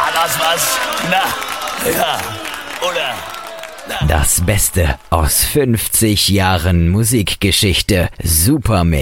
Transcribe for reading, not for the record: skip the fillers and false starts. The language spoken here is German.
War das was? Na, ja, oder? Na. Das Beste aus 50 Jahren Musikgeschichte. Supermix.